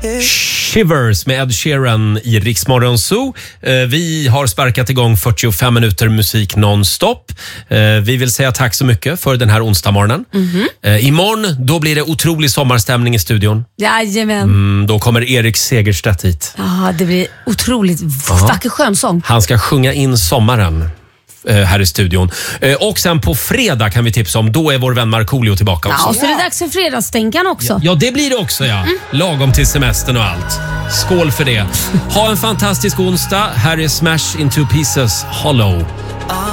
Shivers med Ed Sheeran i Rix Morgon Zoo. Vi har sparkat igång 45 minuter musik nonstop. Vi vill säga tack så mycket för den här onsdagsmorgonen. Imorgon då blir det otrolig sommarstämning i studion. Jajamän. Då kommer Erik Segerstedt hit. Ja, det blir otroligt vacker skönsång. Han ska sjunga in sommaren här i studion. Och sen på fredag kan vi tipsa om, då är vår vän Markoolio tillbaka också. Ja, och så är det dags för fredagsstänkan också. Ja, det blir det också, ja. Lagom till semestern och allt. Skål för det. Ha en fantastisk onsdag. Här är Smash Into Pieces Hollow.